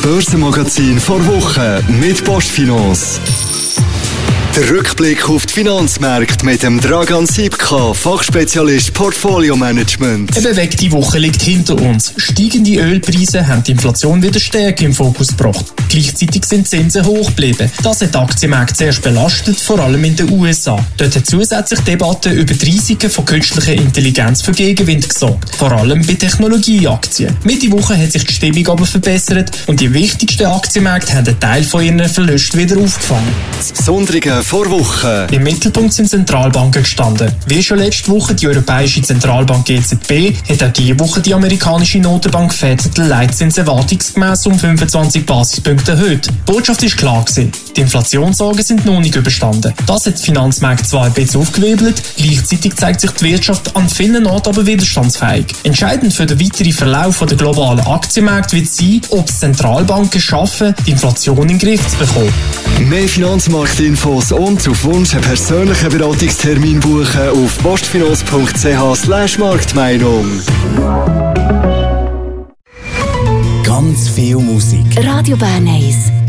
Börsenmagazin vor Woche mit Postfinance. Der Rückblick auf die Finanzmärkte mit dem Dragan Sipka, Fachspezialist Portfolio Management. Eine bewegte Woche liegt hinter uns. Steigende Ölpreise haben die Inflation wieder stärker im Fokus gebracht. Gleichzeitig sind Zinsen hoch geblieben. Das hat die Aktienmärkte zuerst belastet, vor allem in den USA. Dort hat zusätzlich Debatten über die Risiken von künstlicher Intelligenz für Gegenwind gesorgt. Vor allem bei Technologieaktien. Mitte Woche hat sich die Stimmung aber verbessert und die wichtigsten Aktienmärkte haben einen Teil von ihren Verlusten wieder aufgefangen. Das Besondere vor Woche. Im Mittelpunkt sind Zentralbanken gestanden. Wie schon letzte Woche die Europäische Zentralbank EZB, hat auch diese Woche die amerikanische Notenbank Fed den Leitzins erwartungsgemäss um 25 Basispunkte erhöht. Die Botschaft ist klar gewesen. Die Inflationssorgen sind noch nicht überstanden. Das hat die Finanzmärkte zwar ein bisschen aufgewirbelt, gleichzeitig zeigt sich die Wirtschaft an vielen Orten aber widerstandsfähig. Entscheidend für den weiteren Verlauf der globalen Aktienmärkte wird sein, ob es Zentralbanken schaffen, die Inflation in den Griff zu bekommen. Mehr Finanzmarktinfos und auf Wunsch einen persönlichen Beratungstermin buchen auf postfinance.ch/Marktmeinung. Ganz viel Musik. Radio Bern 1